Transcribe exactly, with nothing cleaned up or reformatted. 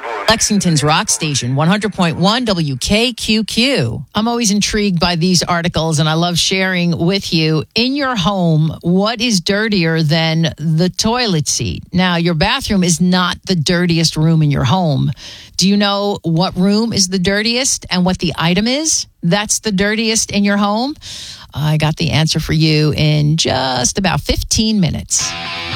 Lexington's rock station, one hundred point one W K Q Q. I'm always intrigued by these articles, and I love sharing with you. In your home, what is dirtier than the toilet seat? Now, your bathroom is not the dirtiest room in your home. Do you know what room is the dirtiest and what the item is that's the dirtiest in your home? I got the answer for you in just about fifteen minutes.